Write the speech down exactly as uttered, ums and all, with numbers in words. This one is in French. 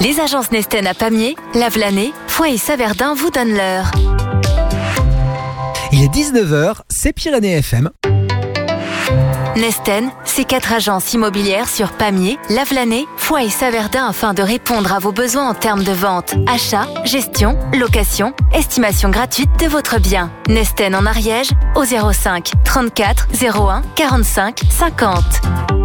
Les agences Nesten à Pamiers, Lavelanet, Foix et Saverdun vous donnent l'heure. Il est dix-neuf heures, c'est Pyrénées F M. Nesten, c'est quatre agences immobilières sur Pamiers, Lavelanet, Foix et Saverdun afin de répondre à vos besoins en termes de vente, achat, gestion, location, estimation gratuite de votre bien. Nesten en Ariège au zéro cinq trente-quatre zéro un quarante-cinq cinquante.